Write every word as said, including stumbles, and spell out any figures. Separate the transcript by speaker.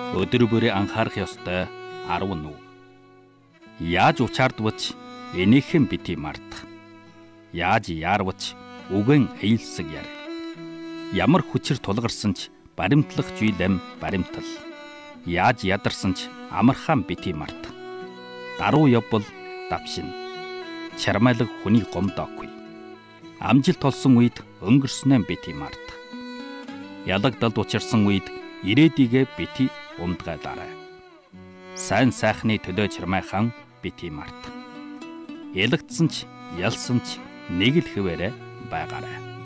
Speaker 1: Өдөр бүрээ анхаарах ёстой арав нүв. Яаж учаардвч энийхэн бити мартах. Яаж яарвч үгэн эйлсэг яр. Ямар хүчээр тулгарсан ч баримтлах жийлэм баримтал. Яаж ядарсан ч амархан бити мартах. Даруу явбал давшин. Чармайлаг хүний гомдоогүй. Амжилт олсон үед өнгөрснөө бити мартах. Ялагдалд учирсан үед ирээдигээ бити умдгайлаарай. Сайн сайхны төлөө чармайхан бити мартах. Ялагдсан ч ялсан ч нэг л хэвээрээ байгаарай.